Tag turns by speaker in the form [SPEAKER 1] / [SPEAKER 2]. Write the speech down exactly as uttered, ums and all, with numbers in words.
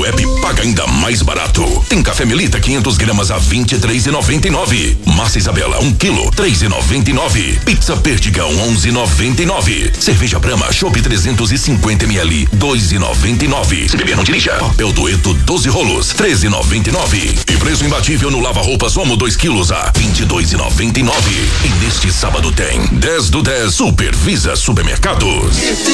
[SPEAKER 1] no app paga ainda mais barato. Tem café Melita quinhentos gramas a vinte e três e noventa e nove. Massa Isabela um quilo, três e noventa e nove. Pizza Perdigão onze e noventa e nove. Cerveja Brahma Chopp trezentos e cinquenta mililitros, dois e noventa e nove. Se beber não dirija. Papel Dueto doze rolos, treze e noventa e nove. E preço imbatível no lava roupas Omo dois quilos a vinte e dois e noventa e nove. E neste sábado tem dez do dez Supervisa Supermercados.